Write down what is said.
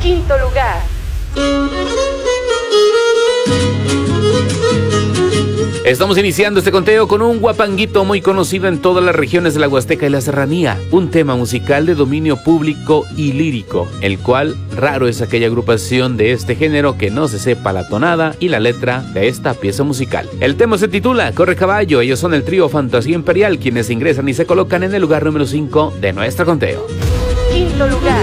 quinto lugar. Estamos iniciando este conteo con un guapanguito muy conocido en todas las regiones de la Huasteca y la Serranía, un tema musical de dominio público y lírico, el cual raro es aquella agrupación de este género que no se sepa la tonada y la letra de esta pieza musical. El tema se titula Corre Caballo, ellos son el trío Fantasía Imperial, quienes ingresan y se colocan en el lugar número 5 de nuestro conteo. Quinto lugar.